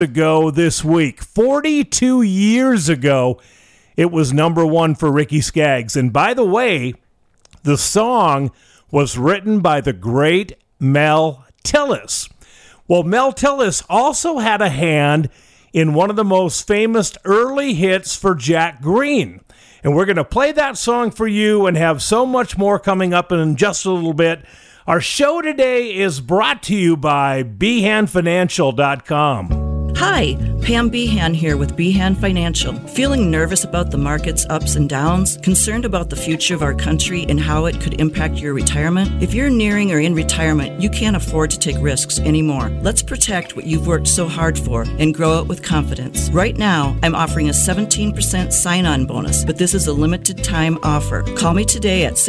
ago this week. 42 years ago, it was number one for Ricky Skaggs. And by the way, the song was written by the great Mel Tillis. Well, Mel Tillis also had a hand in one of the most famous early hits for Jack Green. And we're going to play that song for you and have so much more coming up in just a little bit. Our show today is brought to you by BehanFinancial.com. Hi, Pam Behan here with Behan Financial. Feeling nervous about the market's ups and downs? Concerned about the future of our country and how it could impact your retirement? If you're nearing or in retirement, you can't afford to take risks anymore. Let's protect what you've worked so hard for and grow it with confidence. Right now, I'm offering a 17% sign-on bonus, but this is a limited time offer. Call me today at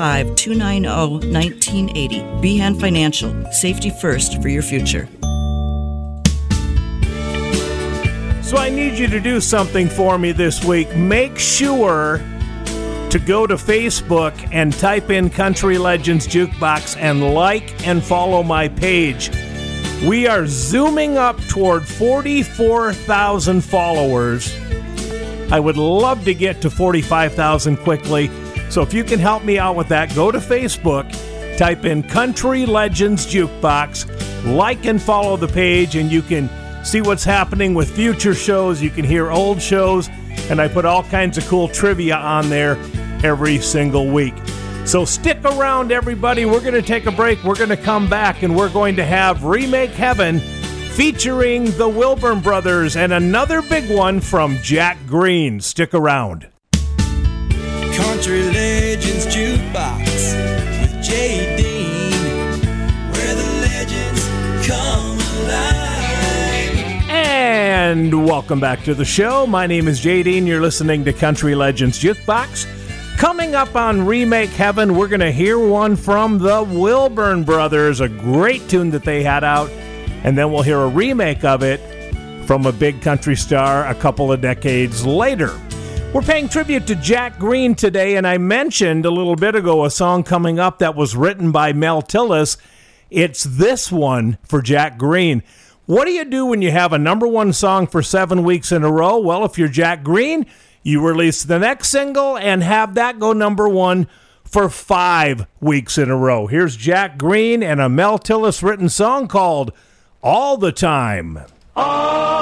605-290-1980. Behan Financial. Safety first for your future. So I need you to do something for me this week. Make sure to go to Facebook and type in Country Legends Jukebox and like and follow my page. We are zooming up toward 44,000 followers. I would love to get to 45,000 quickly. So if you can help me out with that, go to Facebook, type in Country Legends Jukebox, like and follow the page, and you can see what's happening with future shows. You can hear old shows, and I put all kinds of cool trivia on there every single week. So stick around, everybody. We're going to take a break. We're going to come back, and we're going to have Remake Heaven featuring the Wilburn Brothers and another big one from Jack Green. Stick around. Country Legends Jukebox with Jay Dean, where the legends come alive. And welcome back to the show. My name is Jay Dean. You're listening to Country Legends Jukebox. Coming up on Remake Heaven, we're going to hear one from the Wilburn Brothers, a great tune that they had out, and then we'll hear a remake of it from a big country star a couple of decades later. We're paying tribute to Jack Green today, and I mentioned a little bit ago a song coming up that was written by Mel Tillis. It's this one for Jack Green. What do you do when you have a number one song for 7 weeks in a row? Well, if you're Jack Green, you release the next single and have that go number one for 5 weeks in a row. Here's Jack Green and a Mel Tillis written song called All the Time. All